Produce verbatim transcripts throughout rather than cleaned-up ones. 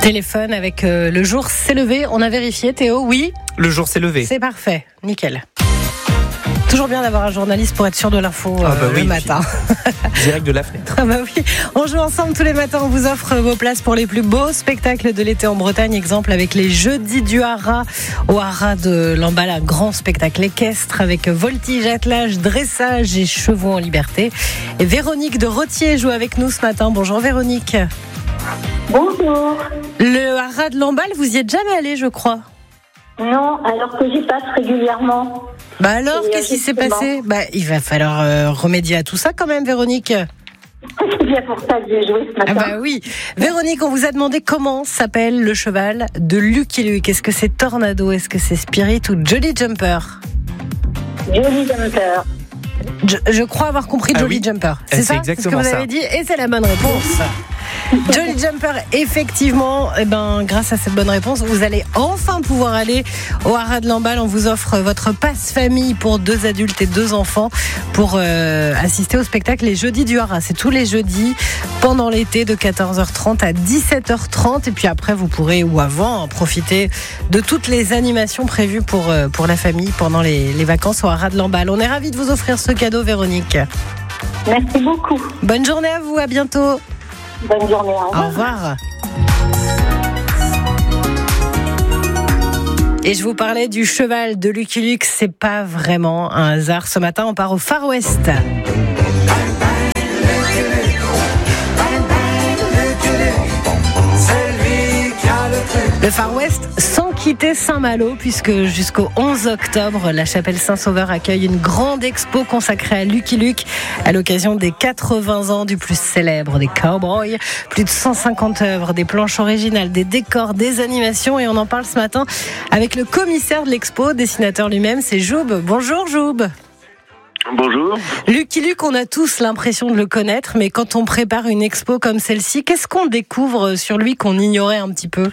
Téléphone avec euh, le jour s'est levé. On a vérifié, Théo, oui. Le jour s'est levé. C'est parfait, nickel. Toujours bien d'avoir un journaliste pour être sûr de l'info euh, ah bah oui, le matin. Direct de la fenêtre. Ah bah oui. On joue ensemble tous les matins. On vous offre vos places pour les plus beaux spectacles de l'été en Bretagne. Exemple avec les Jeudis du Haras au Haras de Lamballe, un grand spectacle équestre avec voltige, attelage, dressage et chevaux en liberté. Et Véronique de Rottier joue avec nous ce matin. Bonjour Véronique. Bonjour. Le Haras de Lamballe, vous y êtes jamais allé, je crois. Non, alors que j'y passe régulièrement. Bah alors, Et qu'est-ce qui s'est justement. passé ? Bah, il va falloir euh, remédier à tout ça quand même, Véronique. C'est bien pour ça que j'ai joué ce matin. Ah bah oui. Véronique, on vous a demandé comment s'appelle le cheval de Lucky Luke. Est-ce que c'est Tornado ? Est-ce que c'est Spirit ou Jolly Jumper ? Jolly Jumper. Je, je crois avoir compris Ah Jolly oui. Jumper. Eh, C'est c'est ça ? C'est ce que exactement vous ça. avez dit et c'est la bonne réponse. Jolly Jumper, effectivement, eh ben, grâce à cette bonne réponse, vous allez enfin pouvoir aller au Haras de Lamballe. On vous offre votre passe famille pour deux adultes et deux enfants pour euh, assister au spectacle Les Jeudis du Haras. C'est tous les jeudis pendant l'été de quatorze heures trente à dix-sept heures trente. Et puis après, vous pourrez, ou avant, hein, profiter de toutes les animations prévues pour, euh, pour la famille pendant les, les vacances au Haras de Lamballe. On est ravis de vous offrir ce cadeau, Véronique. Merci beaucoup. Bonne journée à vous, à bientôt. Bonne journée. Au revoir. Au revoir. Et je vous parlais du cheval de Lucky Luke, c'est pas vraiment un hasard. Ce matin, on part au Far West. Le Far West sans quitter Saint-Malo, puisque jusqu'au onze octobre, la chapelle Saint-Sauveur accueille une grande expo consacrée à Lucky Luke à l'occasion des quatre-vingts ans du plus célèbre des cowboys. Plus de cent cinquante œuvres, des planches originales, des décors, des animations, et on en parle ce matin avec le commissaire de l'expo, dessinateur lui-même, c'est Joub. Bonjour Joub. Bonjour. Lucky Luke, on a tous l'impression de le connaître, mais quand on prépare une expo comme celle-ci, qu'est-ce qu'on découvre sur lui qu'on ignorait un petit peu ?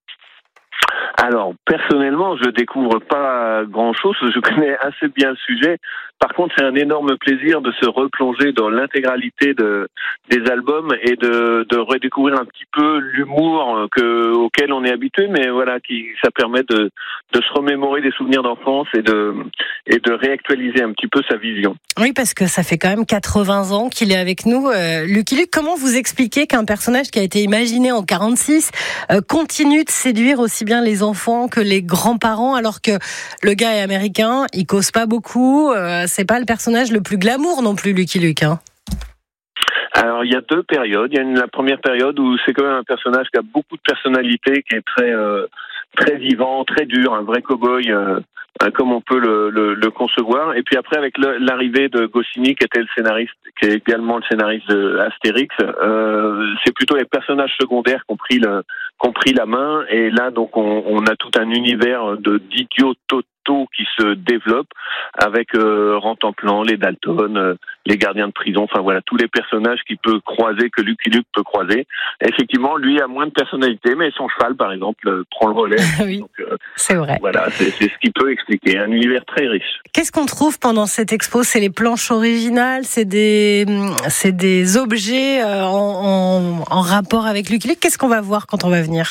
Alors, personnellement, je découvre pas grand-chose, je connais assez bien le sujet. Par contre, c'est un énorme plaisir de se replonger dans l'intégralité de, des albums et de, de redécouvrir un petit peu l'humour que, auquel on est habitué, mais voilà, qui, ça permet de, de se remémorer des souvenirs d'enfance et de, et de réactualiser un petit peu sa vision. Oui, parce que ça fait quand même quatre-vingts ans qu'il est avec nous. Euh, Lucky Luke, comment vous expliquez qu'un personnage qui a été imaginé en quarante-six euh, continue de séduire aussi bien les enfants que les grands-parents, alors que le gars est américain, il cause pas beaucoup, euh, c'est pas le personnage le plus glamour non plus, Lucky Luke, hein. Alors, il y a deux périodes. Il y a une, la première période où c'est quand même un personnage qui a beaucoup de personnalité, qui est très, euh, très vivant, très dur, un vrai cow-boy, euh, comme on peut le, le, le concevoir. Et puis après, avec le, l'arrivée de Goscinny, qui était le scénariste, qui est également le scénariste de Astérix, euh, c'est plutôt les personnages secondaires qui ont pris le, qui ont pris la main. Et là, donc, on, on a tout un univers de d'idiots totaux qui se développe avec euh, Rantanplan, les Dalton, euh, les gardiens de prison, enfin voilà, tous les personnages qu'il peut croiser, que Lucky Luke peut croiser. Effectivement, lui a moins de personnalité, mais son cheval, par exemple, euh, prend le relais. Oui, donc, euh, c'est vrai. Voilà, c'est, c'est ce qui peut expliquer un univers très riche. Qu'est-ce qu'on trouve pendant cette expo ? C'est les planches originales, c'est des, c'est des objets euh, en, en, en rapport avec Lucky Luke. Qu'est-ce qu'on va voir quand on va venir ?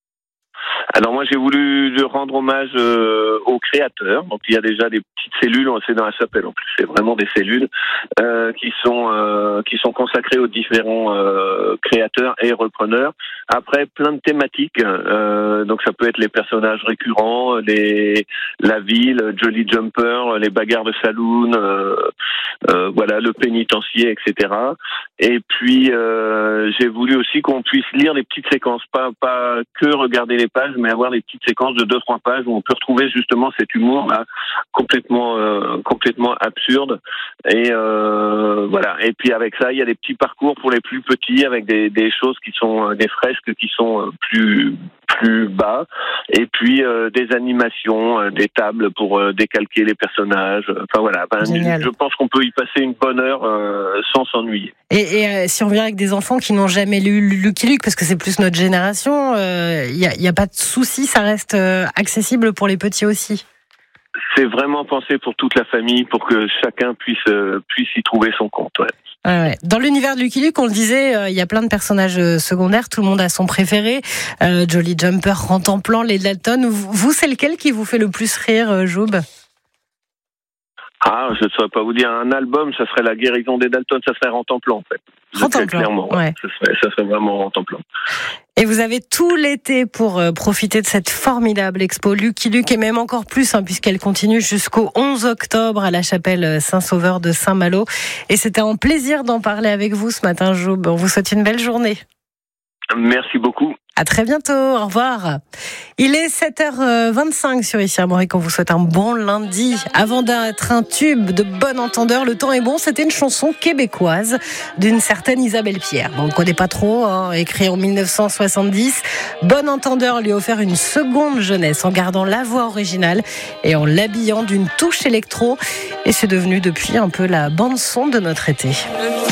Alors moi j'ai voulu rendre hommage euh, aux créateurs. Donc il y a déjà des petites cellules, c'est dans la chapelle en plus, c'est vraiment des cellules euh, qui sont euh, qui sont consacrées aux différents euh, créateurs et repreneurs. Après plein de thématiques, euh, donc ça peut être les personnages récurrents, les la ville, Jolly Jumper, les bagarres de saloon, euh, euh, voilà le pénitencier, et cetera. Et puis euh, j'ai voulu aussi qu'on puisse lire les petites séquences, pas pas que regarder les pages, mais avoir des petites séquences de deux trois pages où on peut retrouver justement cet humour là complètement euh, complètement absurde. Et euh, voilà. Et puis avec ça, il y a des petits parcours pour les plus petits avec des des choses qui sont des fresques qui sont plus plus bas, et puis euh, des animations, euh, des tables pour euh, décalquer les personnages. Enfin voilà, ben, je pense qu'on peut y passer une bonne heure euh, sans s'ennuyer. Et, et euh, si on vient avec des enfants qui n'ont jamais lu Lucky Luke, parce que c'est plus notre génération, il euh, n'y a, y a pas de souci, ça reste euh, accessible pour les petits aussi. c'est vraiment pensé pour toute la famille, pour que chacun puisse euh, puisse y trouver son compte. Ouais. Ah ouais. Dans l'univers de Lucky Luke, on le disait, euh, il y a plein de personnages euh, secondaires, tout le monde a son préféré. Euh, Jolly Jumper, Rantanplan, les Dalton. Vous, c'est lequel qui vous fait le plus rire, euh, Joub ? Ah, je ne saurais pas vous dire. Un album, ça serait La guérison des Dalton, ça serait Rantanplan, en fait. Rantanplan, clairement, ouais. Ça serait, ça serait vraiment Rantanplan. Et vous avez tout l'été pour euh, profiter de cette formidable expo Lucky Luke, et même encore plus, hein, puisqu'elle continue jusqu'au onze octobre à la chapelle Saint-Sauveur de Saint-Malo. Et c'était un plaisir d'en parler avec vous ce matin, Joub. On vous souhaite une belle journée. Merci beaucoup. À très bientôt, au revoir. Il est sept heures vingt-cinq sur Ici Armorique, on vous souhaite un bon lundi. Avant d'être un tube de bon entendeur, le temps est bon, c'était une chanson québécoise d'une certaine Isabelle Pierre. Bon, on ne connaît pas trop, hein, écrit en dix-neuf cent soixante-dix. Bon entendeur lui a offert une seconde jeunesse en gardant la voix originale et en l'habillant d'une touche électro. Et c'est devenu depuis un peu la bande-son de notre été.